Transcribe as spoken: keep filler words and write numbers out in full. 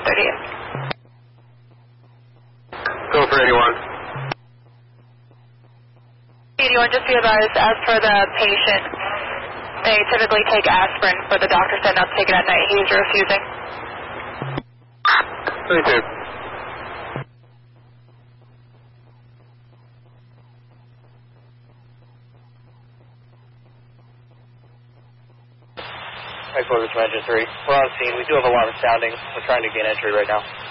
thirty-eight. Go for eighty-one. eighty-one, just be advised, as for the patient, they typically take aspirin, but the doctor said not to take it at night. He is refusing. twenty-two. Headquarters from Engine three. We're on scene. We do have a lot of sounding. We're trying to gain entry right now.